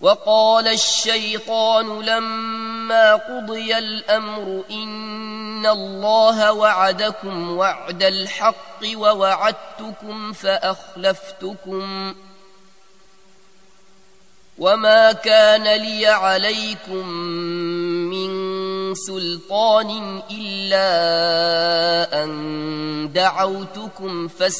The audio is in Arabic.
وقال الشيطان لما قضي الأمر إن الله وعدكم وعد الحق ووعدتكم فأخلفتكم وما كان لي عليكم من سلطان إلا أن دعوتكم